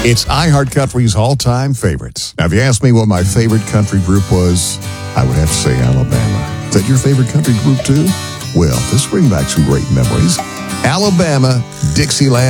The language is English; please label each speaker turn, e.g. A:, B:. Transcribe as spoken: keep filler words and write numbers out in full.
A: It's iHeartCountry's all-time favorites. Now, if you ask me what my favorite country group was, I would have to say Alabama. Is that your favorite country group, too? Well, this brings back some great memories. Alabama, Dixieland.